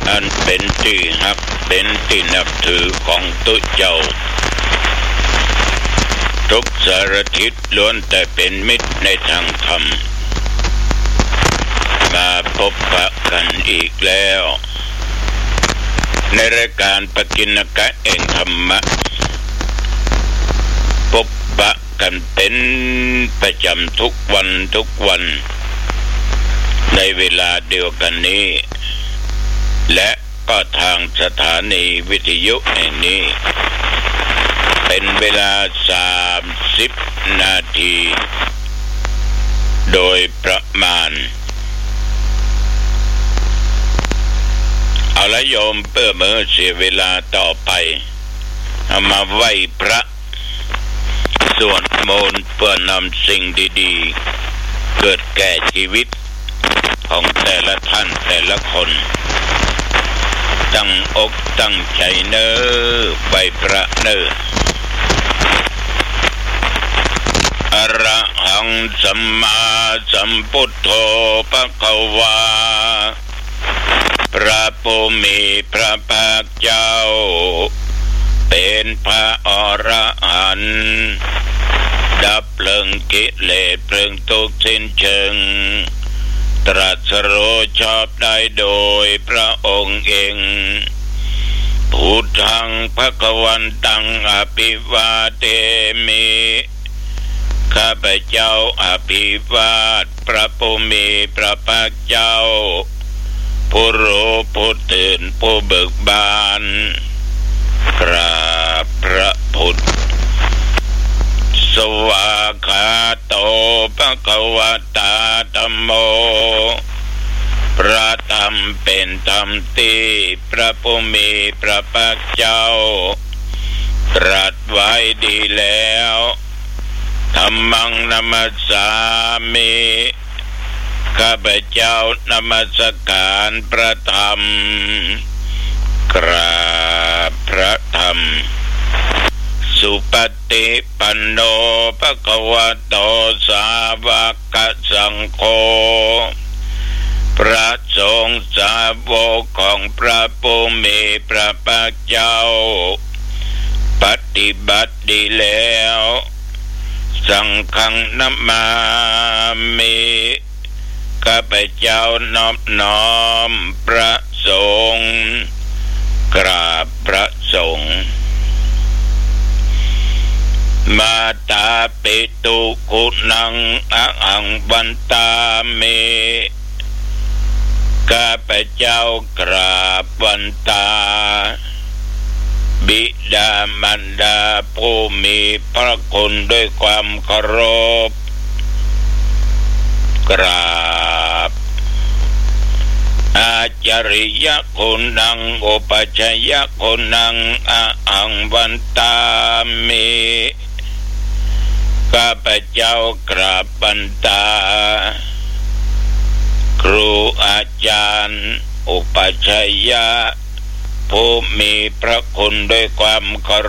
อันเป็นที่ฮักเป็นที่นับถือของตุเจ้าทุกสารทิศล้วนแต่เป็นมิตรในทางธรรมมาพบปะกันอีกแล้วในรายการปกิณกะแห่งธรรมะพบปะกันเป็นประจำทุกวันในเวลาเดียวกันนี้และก็ทางสถานีวิทยุแห่งนี้เป็นเวลา30 นาทีโดยประมาณเอาละโยมเพื่อเมื่อเสียเวลาต่อไปเอามาไหว้พระสวดมนต์เพื่อนำสิ่งดีๆเกิดแก่ชีวิตของแต่ละท่านแต่ละคนตั้งอกตั้งใจเนอไหว้พระเนออะระหังสัมมาสัมพุทโธภควาพระผู้มีพระภาคเจ้าเป็นพระอรหันต์ดับเพลิงกิเลสเพลิงทุกข์สิ้นเชิงตรัสรู้ชอบได้โดยพระองค์เองพุทธังภควันตังอภิวาเทมิข้าพเจ้าอภิวาทพระผู้มีพระภาคเจ้าผู้รู้ผู้ตื่นผู้เบิกบานกราบพระพุทธสวากขาโตภควตาธัมโมพระธรรมเป็นธรรมที่พระผู้มีพระภาคเจ้าตรัสไว้ดีแล้วธัมมังนัมสสามิข้าพเจ้านมัสการพระธรรมกราบพระธรรมสุปฏิปันโนภควโตสาวกสังโฆพระสงฆ์สาวกของพระผู้มีพระภาคเจ้าปฏิบัติดีแล้วสังฆังนัมมามิข้าพเจ้านอบน้อมพระสงฆ์กราบพระสงฆ์มาตาปิตุคุณังอังวันตามิข้าพเจ้ากราบวันตาบิดามารดาผู้มีพระคุณด้วยความเคารพกราบอาจาริยคุณังอุปัชฌยคุณังอังวันตามิข้าพเจ้ากราบบันตาครูอาจารย์อุปัชฌยะผู้มีพระคุณด้วยความเคารพ